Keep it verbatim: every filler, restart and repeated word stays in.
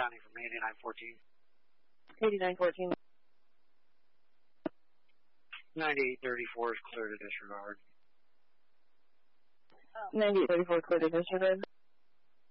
County from eighty-nine fourteen. eighty-nine fourteen. ninety-eight thirty-four is clear to disregard. ninety-eight thirty-four clear to disregard.